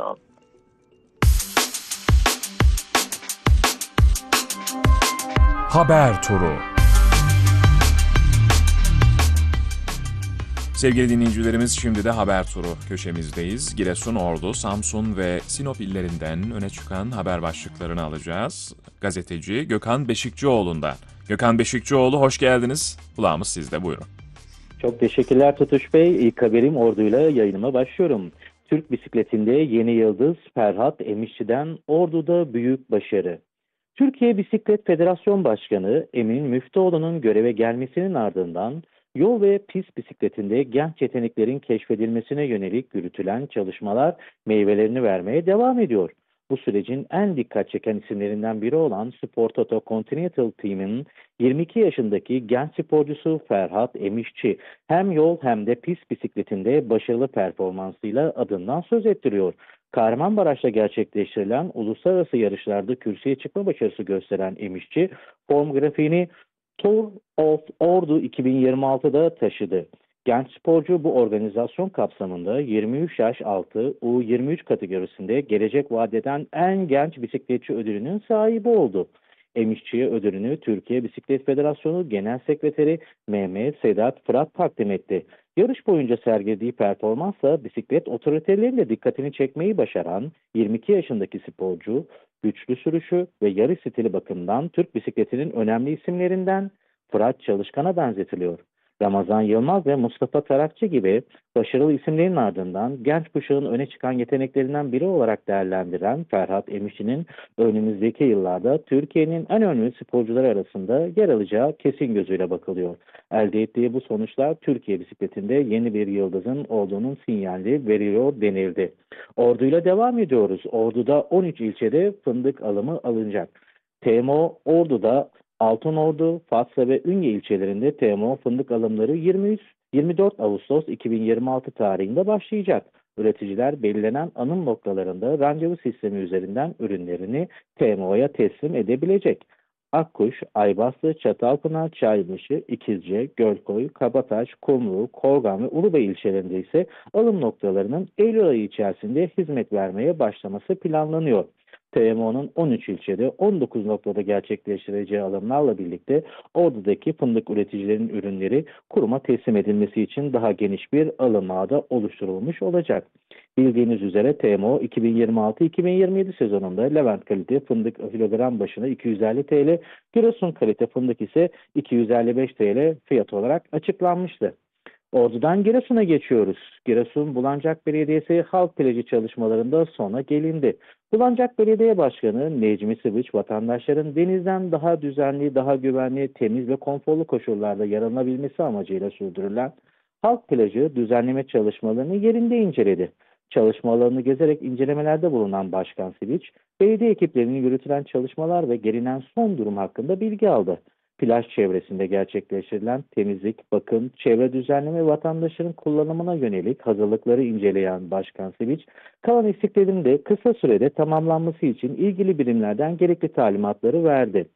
sağ olun. Haber Turu. Sevgili dinleyicilerimiz, şimdi de Haber Turu köşemizdeyiz. Giresun, Ordu, Samsun ve Sinop illerinden öne çıkan haber başlıklarını alacağız. Gazeteci Gökhan Beşikçioğlu'ndan. Gökhan Beşikçioğlu, hoş geldiniz. Kulağımız sizde, buyurun. Çok teşekkürler Tutuş Bey. İlk haberim Ordu'yla yayınıma başlıyorum. Türk bisikletinde yeni yıldız Ferhat Emişçi'den Ordu'da büyük başarı. Türkiye Bisiklet Federasyon Başkanı Emin Müftüoğlu'nun göreve gelmesinin ardından yol ve pist bisikletinde genç yeteneklerin keşfedilmesine yönelik yürütülen çalışmalar meyvelerini vermeye devam ediyor. Bu sürecin en dikkat çeken isimlerinden biri olan Spor Toto Continental Team'in 22 yaşındaki genç sporcusu Ferhat Emişçi hem yol hem de pist bisikletinde başarılı performansıyla adından söz ettiriyor. Kahramanmaraş'ta gerçekleştirilen uluslararası yarışlarda kürsüye çıkma başarısı gösteren Emişçi, form grafiğini Tour of Ordu 2026'da taşıdı. Genç sporcu bu organizasyon kapsamında 23 yaş altı U23 kategorisinde gelecek vadeden en genç bisikletçi ödülünün sahibi oldu. Emişçi'ye ödülünü Türkiye Bisiklet Federasyonu Genel Sekreteri Mehmet Sedat Fırat takdim etti. Yarış boyunca sergilediği performansla bisiklet otoritelerinin de dikkatini çekmeyi başaran 22 yaşındaki sporcu, güçlü sürüşü ve yarış stili bakımından Türk bisikletinin önemli isimlerinden Fırat Çalışkan'a benzetiliyor. Ramazan Yılmaz ve Mustafa Tarakçı gibi başarılı isimlerin ardından genç kuşağın öne çıkan yeteneklerinden biri olarak değerlendiren Ferhat Emişçi'nin önümüzdeki yıllarda Türkiye'nin en önemli sporcuları arasında yer alacağı kesin gözüyle bakılıyor. Elde ettiği bu sonuçlar Türkiye bisikletinde yeni bir yıldızın olduğunun sinyali veriyor denildi. Ordu'yla devam ediyoruz. Ordu'da 13 ilçede fındık alımı alınacak. TMO Ordu'da Altınordu, Fatsa ve Ünye ilçelerinde TMO fındık alımları 23-24 Ağustos 2026 tarihinde başlayacak. Üreticiler belirlenen alım noktalarında randevu sistemi üzerinden ürünlerini TMO'ya teslim edebilecek. Akkuş, Aybaslı, Çatalpınar, Çaybaşı, İkizce, Gölkoy, Kabataş, Kumru, Korgan ve Ulubey ilçelerinde ise alım noktalarının Eylül ayı içerisinde hizmet vermeye başlaması planlanıyor. TMO'nun 13 ilçede 19 noktada gerçekleştireceği alımlarla birlikte Ordu'daki fındık üreticilerinin ürünleri kuruma teslim edilmesi için daha geniş bir alım ağı da oluşturulmuş olacak. Bildiğiniz üzere TMO 2026-2027 sezonunda Levent kalite fındık kilogram başına 250 TL, Giresun kalite fındık ise 255 TL fiyat olarak açıklanmıştı. Ordu'dan Giresun'a geçiyoruz. Giresun Bulancak Belediyesi halk plajı çalışmalarında sona gelindi. Bulancak Belediye Başkanı Necmi Sıvıç, vatandaşların denizden daha düzenli, daha güvenli, temiz ve konforlu koşullarda yararlanabilmesi amacıyla sürdürülen halk plajı düzenleme çalışmalarını yerinde inceledi. Çalışma alanını gezerek incelemelerde bulunan Başkan Sıvıç, belediye ekiplerinin yürütülen çalışmalar ve gelinen son durum hakkında bilgi aldı. Plaj çevresinde gerçekleştirilen temizlik, bakım, çevre düzenleme ve vatandaşların kullanımına yönelik hazırlıkları inceleyen Başkan Sıvıç, kalan eksiklerin de kısa sürede tamamlanması için ilgili birimlerden gerekli talimatları verdi.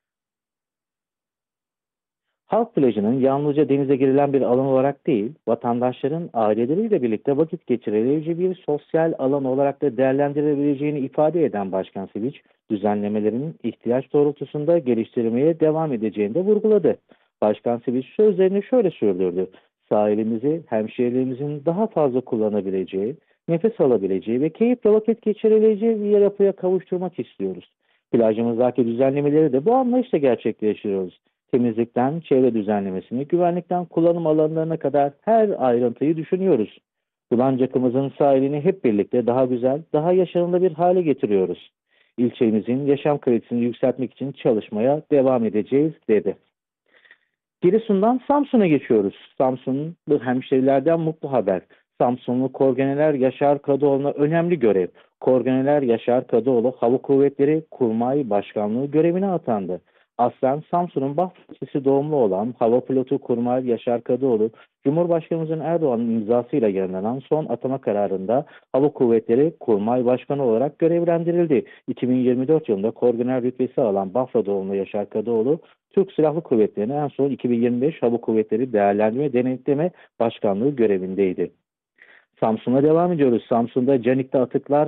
Halk plajının yalnızca denize girilen bir alan olarak değil, vatandaşların aileleriyle birlikte vakit geçirebileceği bir sosyal alan olarak da değerlendirilebileceğini ifade eden Başkan Sıvıç, düzenlemelerin ihtiyaç doğrultusunda geliştirmeye devam edeceğini de vurguladı. Başkan Sıvıç sözlerini şöyle sürdürdü: sahilimizi hemşehrilerimizin daha fazla kullanabileceği, nefes alabileceği ve keyifle vakit geçirebileceği bir yapıya kavuşturmak istiyoruz. Plajımızdaki düzenlemeleri de bu anlayışla gerçekleştiriyoruz. Temizlikten çevre düzenlemesine, güvenlikten kullanım alanlarına kadar her ayrıntıyı düşünüyoruz. Bulancak'ımızın sahilini hep birlikte daha güzel, daha yaşanılır bir hale getiriyoruz. İlçemizin yaşam kalitesini yükseltmek için çalışmaya devam edeceğiz, dedi. Giresun'dan Samsun'a geçiyoruz. Samsunlu hemşehrilerden mutlu haber. Samsunlu Korgeneler Yaşar Kadıoğlu'na önemli görev. Korgeneler Yaşar Kadıoğlu Hava Kuvvetleri Kurmay Başkanlığı görevine atandı. Aslen Samsun'un Bafra ilçesi doğumlu olan hava pilotu Kurmay Yaşar Kadıoğlu, Cumhurbaşkanımızın Erdoğan'ın imzasıyla yayınlanan son atama kararında Hava Kuvvetleri Kurmay Başkanı olarak görevlendirildi. 2024 yılında Korgeneral rütbesi alan Bafra doğumlu Yaşar Kadıoğlu, Türk Silahlı Kuvvetleri'ne en son 2025 Hava Kuvvetleri Değerlendirme ve Denetleme Başkanlığı görevindeydi. Samsun'a devam ediyoruz. Samsun'da Canik'te atıklar